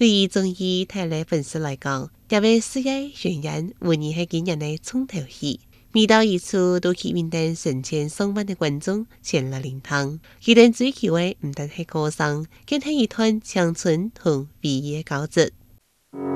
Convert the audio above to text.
对于综艺台的粉丝来讲，这位事业巡演无疑是今年的重头戏。每到一处都吸引到成千上万的观众前来聆聽。佢哋追求嘅唔單係歌聲，更係一段青春同回憶嘅交織。